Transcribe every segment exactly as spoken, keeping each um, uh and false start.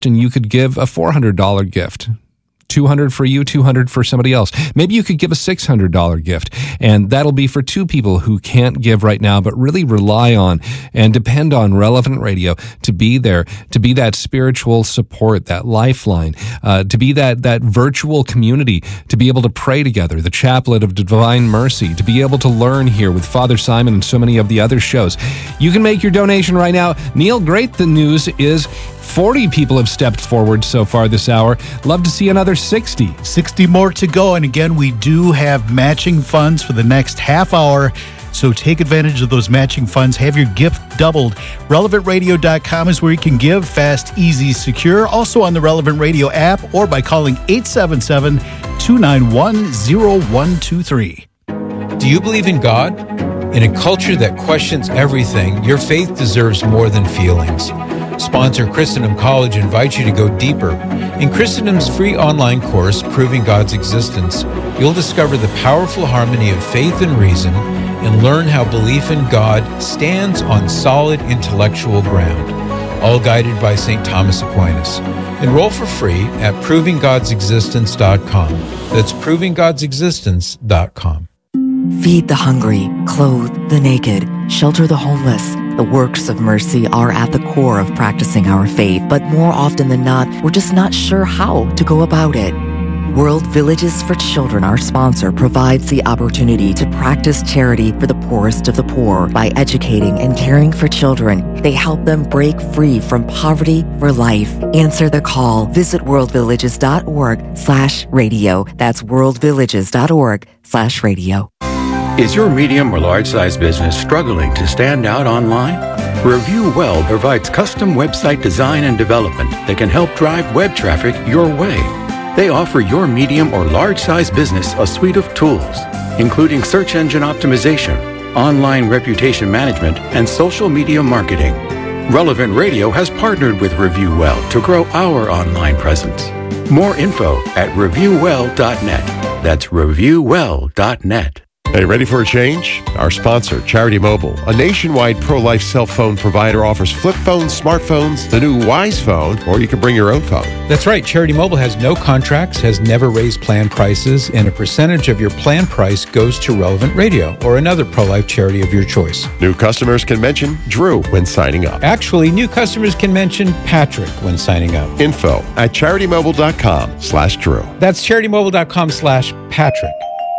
and you could give a four hundred dollars gift. two hundred for you, two hundred for somebody else. Maybe you could give a six hundred dollars gift, and that'll be for two people who can't give right now, but really rely on and depend on Relevant Radio to be there, to be that spiritual support, that lifeline, uh, to be that, that virtual community, to be able to pray together, the Chaplet of Divine Mercy, to be able to learn here with Father Simon and so many of the other shows. You can make your donation right now. Neil, great the news is forty people have stepped forward so far this hour. Love to see another sixty. sixty more to go. And again, we do have matching funds for the next half hour. So take advantage of those matching funds. Have your gift doubled. relevant radio dot com is where you can give fast, easy, secure. Also on the Relevant Radio app or by calling eight seven seven, two nine one, zero one two three. Do you believe in God? In a culture that questions everything, your faith deserves more than feelings. Sponsor Christendom College invites you to go deeper. In Christendom's free online course, Proving God's Existence, you'll discover the powerful harmony of faith and reason and learn how belief in God stands on solid intellectual ground, all guided by Saint Thomas Aquinas. Enroll for free at proving gods existence dot com. That's proving gods existence dot com. Feed the hungry, clothe the naked, shelter the homeless. The works of mercy are at the core of practicing our faith, but more often than not, we're just not sure how to go about it. World Villages for Children, our sponsor, provides the opportunity to practice charity for the poorest of the poor by educating and caring for children. They help them break free from poverty for life. Answer the call. Visit worldvillages.org slash radio. That's worldvillages.org slash radio. Is your medium or large-size business struggling to stand out online? Review Well provides custom website design and development that can help drive web traffic your way. They offer your medium or large-size business a suite of tools, including search engine optimization, online reputation management, and social media marketing. Relevant Radio has partnered with Review Well to grow our online presence. More info at review well dot net. That's review well dot net. Hey, ready for a change? Our sponsor, Charity Mobile, a nationwide pro-life cell phone provider, offers flip phones, smartphones, the new Wise Phone, or you can bring your own phone. That's right. Charity Mobile has no contracts, has never raised plan prices, and a percentage of your plan price goes to Relevant Radio or another pro-life charity of your choice. New customers can mention Drew when signing up. Actually, new customers can mention Patrick when signing up. Info at charitymobile.com slash Drew. That's charitymobile.com slash Patrick.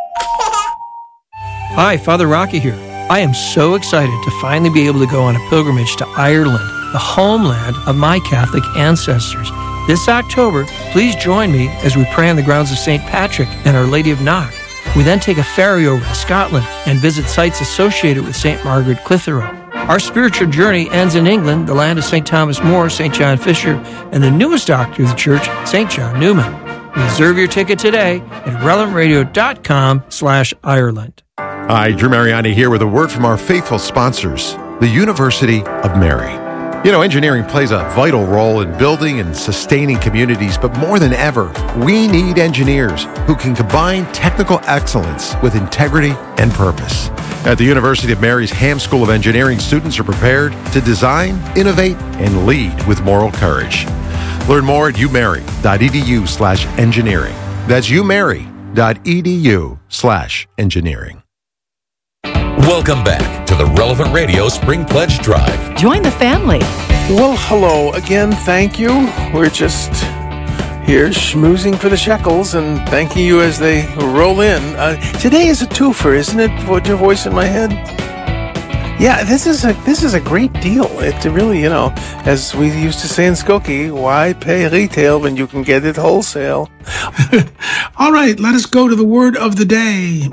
Hi, Father Rocky here. I am so excited to finally be able to go on a pilgrimage to Ireland, the homeland of my Catholic ancestors. This October, please join me as we pray on the grounds of Saint Patrick and Our Lady of Knock. We then take a ferry over to Scotland and visit sites associated with Saint Margaret Clitheroe. Our spiritual journey ends in England, the land of Saint Thomas More, Saint John Fisher, and the newest doctor of the church, Saint John Newman. Reserve your ticket today at relevant radio dot com slash Ireland. Hi, Drew Mariani here with a word from our faithful sponsors, the University of Mary. You know, engineering plays a vital role in building and sustaining communities, but more than ever, we need engineers who can combine technical excellence with integrity and purpose. At the University of Mary's Ham School of Engineering, students are prepared to design, innovate, and lead with moral courage. Learn more at umary.edu slash engineering. That's umary.edu slash engineering. Welcome back to the Relevant Radio Spring Pledge Drive. Join the family. Well, hello again. Thank you. We're just here schmoozing for the shekels and thanking you as they roll in. Uh, today is a twofer, isn't it? What your voice in my head? Yeah, this is a this is a great deal. It really, you know, as we used to say in Skokie, why pay retail when you can get it wholesale? All right, let us go to the word of the day.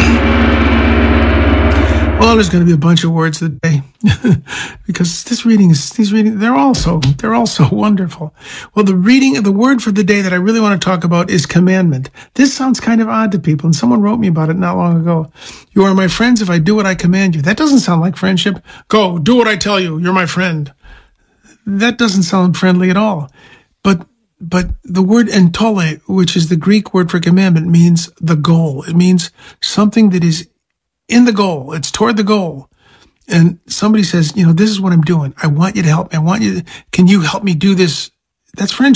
Well, there's going to be a bunch of words today because this reading is these reading they're all so they're all so wonderful. Well, the reading the word for the day that I really want to talk about is commandment. This sounds kind of odd to people, and someone wrote me about it not long ago. You are my friends if I do what I command you. That doesn't sound like friendship. Go, do what I tell you. You're my friend. That doesn't sound friendly at all. But but the word entole, which is the Greek word for commandment, means the goal. It means something that is in the goal. It's toward the goal. And somebody says, you know, this is what I'm doing. I want you to help me. I want you to, can you help me do this, That's friendship.